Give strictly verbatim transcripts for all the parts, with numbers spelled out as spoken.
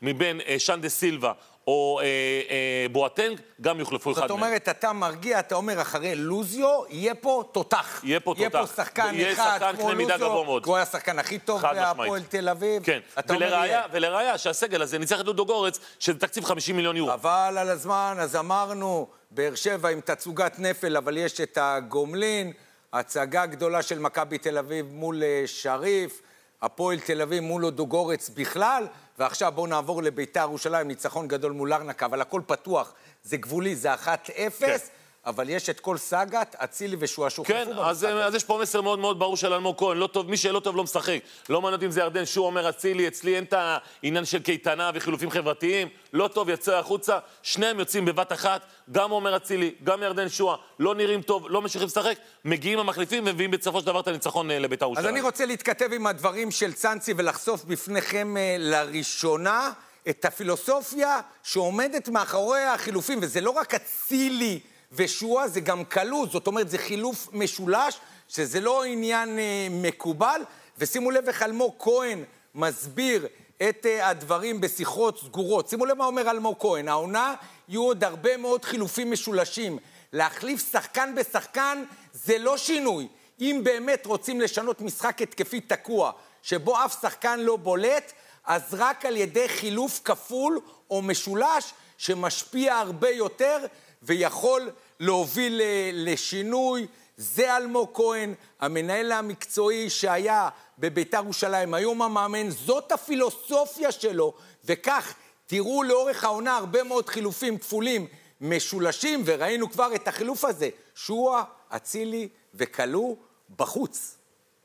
מבין אה, שנדה סילבה או אה, אה, בואטנג, גם יוחלפו אחד מהם. זאת אומרת, אתה מרגיע, אתה אומר, אחרי לוזיו, יהיה פה תותח. יהיה פה יהיה תותח. פה שחקן יהיה אחד, שחקן כמו קנה מידה גבוה לוזיו, מאוד. הוא היה השחקן הכי טוב בהפועל תל אביב. כן, ולראיה, ולראיה שהסגל הזה ניצח את דודו גורץ, שזה תקציב חמישים מיליון יורו. אבל על הזמן, אז אמרנו, באר שבע עם תצוגת נפל, אבל יש את הגומלין, הצגה גדולה של מכבי תל אביב מול שריף, הפועל תל אביב מול דודו גורץ בכלל, ועכשיו בואו נעבור לביתר ירושלים, ניצחון גדול מול ארנקה, אבל הכל פתוח, זה גבולי, זה אחת אפס, כן. אבל יש את כל סגת, אצילי ושועשוע. כן, אז, אז יש פה מסר מאוד מאוד ברור של אלמוג כהן, לא טוב, מי שלא טוב לא משחק. לא מעניין אם זה ירדן שהוא אומר אצילי, אצלי אין את העניין של קייטנה וחילופים חברתיים, לא טוב, יצא החוצה, שניהם יוצאים בבת אחת, גם אומר אצילי, גם ירדן שועה, לא נראים טוב, לא ממשיכים לשחק, מגיעים המחליפים ומביאים בסופו של דבר את הניצחון לביתר ירושלים. אז אני רוצה להתכתב עם הדברים של צאנצי ולחשוף בפניכם לראשונה את הפילוסופיה שעומדת מאחורי החילופים, וזה לא רק אצילי ושועה, זה גם קלוז, זאת אומרת, זה חילוף משולש, שזה לא עניין אה, מקובל, ושימו לב איך אלמוג כהן מסביר את אה, הדברים בשיחות סגורות. שימו לב מה אומר אלמוג כהן, העונה יהיו עוד הרבה מאוד חילופים משולשים. להחליף שחקן בשחקן זה לא שינוי. אם באמת רוצים לשנות משחק התקפי תקוע, שבו אף שחקן לא בולט, אז רק על ידי חילוף כפול או משולש, שמשפיע הרבה יותר, ויכול להוביל לשינוי. זה אלמוג כהן, המנהל המקצועי שהיה בביתר ירושלים, היום המאמן, זאת הפילוסופיה שלו, וכך תראו לאורך העונה הרבה מאוד חילופים כפולים משולשים, וראינו כבר את החילוף הזה, שועה, אצילי וקלו בחוץ.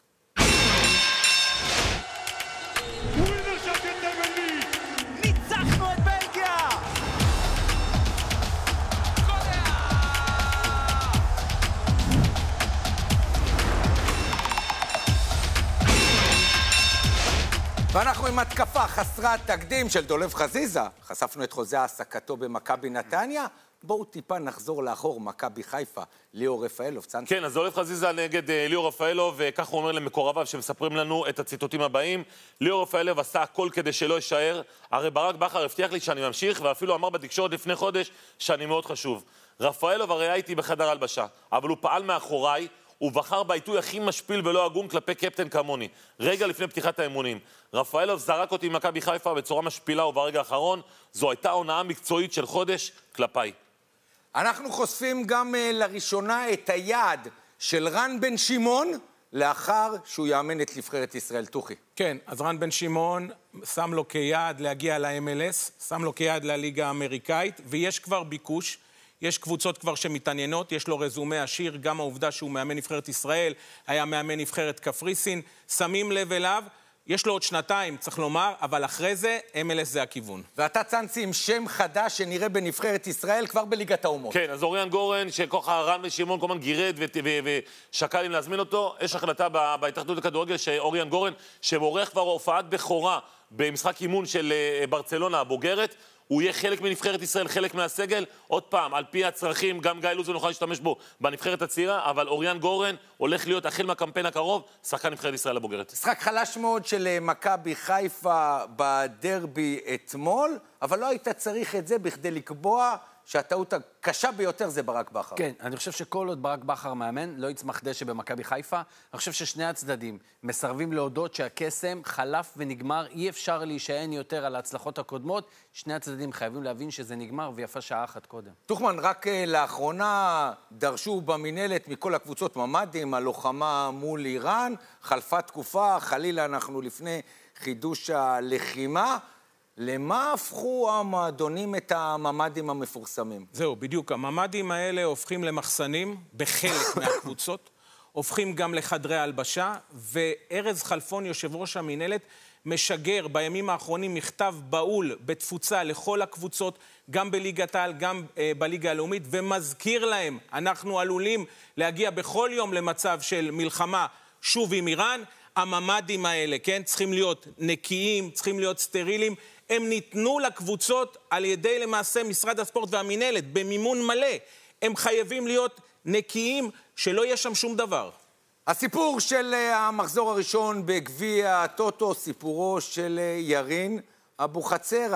ואנחנו עם התקפה חסרת תקדים של דולב חזיזה. חשפנו את חוזה העסקתו במכבי נתניה. בואו טיפה נחזור לאחור, מכבי חיפה, ליאור רפאלוב. כן, אז דולב חזיזה נגד אה, ליאור רפאלוב, וכך הוא אומר למקורביו שמספרים לנו את הציטוטים הבאים. ליאור רפאלוב עשה הכל כדי שלא יישאר. הרי ברק בכר הבטיח לי שאני ממשיך, ואפילו אמר בתקשורת לפני חודש שאני מאוד חשוב. רפאלוב הרי הייתי בחדר הלבשה, אבל הוא פעל מאחוריי, הוא בחר בעיתוי הכי משפיל ולא הגון כלפי קפטן כמוני, רגע לפני פתיחת האימונים. רפאלוב זרק אותי ממכבי חיפה בצורה משפילה וברגע האחרון, זו הייתה הונאה מקצועית של חודש כלפיי. אנחנו חושפים גם uh, לראשונה את היעד של רן בן שמעון, לאחר שהוא יאמן את נבחרת ישראל. תוכי. כן, אז רן בן שמעון שם לו כיעד להגיע ל-אם אל אס, שם לו כיעד לליגה האמריקאית, ויש כבר ביקוש. יש קבוצות כבר שמתעניינות, יש לו רזומה עשיר, גם העובדה שהוא מאמן נבחרת ישראל, היה מאמן נבחרת קפריסין, שמים לב אליו, יש לו עוד שנתיים, צריך לומר, אבל אחרי זה, אם אל אס זה הכיוון. ואתה צאנצי עם שם חדש שנראה בנבחרת ישראל כבר בליגת האומות. כן, אז אוריאן גורן, שככה רן ושמעון כל הזמן גירד ושקל אם להזמין אותו, יש החלטה בהתאחדות לכדורגל שאוריאן גורן, שמעורך כבר הופעת בכורה במשחק אימון של ברצלונה הבוגרת, הוא יהיה חלק מנבחרת ישראל, חלק מהסגל, עוד פעם, על פי הצרכים, גם גיא לוזון נוכל להשתמש בו בנבחרת הצעירה, אבל אוריאן גורן הולך להיות החל מהקמפיין הקרוב, שחקן נבחרת ישראל הבוגרת. משחק חלש מאוד של מכבי חיפה בדרבי אתמול, אבל לא היית צריך את זה בכדי לקבוע שהטעות הקשה ביותר זה ברק בכר. כן, אני חושב שכל עוד ברק בכר מאמן, לא יצמח דשא במכבי חיפה. אני חושב ששני הצדדים מסרבים להודות שהקסם חלף ונגמר, אי אפשר להישען יותר על ההצלחות הקודמות. שני הצדדים חייבים להבין שזה נגמר ויפה שעה אחת קודם. תוכמן, רק לאחרונה דרשו במנהלת מכל הקבוצות ממדים, הלוחמה מול איראן, חלפה תקופה, חלילה אנחנו לפני חידוש הלחימה. למה הפכו המועדונים את הממדים המפורסמים? זהו, בדיוק. הממדים האלה הופכים למחסנים בחלק מהקבוצות, הופכים גם לחדרי הלבשה, וארז חלפון, יושב ראש המנהלת, משגר בימים האחרונים מכתב באול בתפוצה לכל הקבוצות, גם בליגת העל, גם אה, בליגה הלאומית, ומזכיר להם, אנחנו עלולים להגיע בכל יום למצב של מלחמה שוב עם איראן. הממדים האלה, כן, צריכים להיות נקיים, צריכים להיות סטרילים, הם ניתנו לקבוצות על ידי למעשה משרד הספורט והמנהלת, במימון מלא. הם חייבים להיות נקיים, שלא יהיה שם שום דבר. הסיפור של המחזור הראשון בגביע הטוטו, סיפורו של ירין אבוחצירא.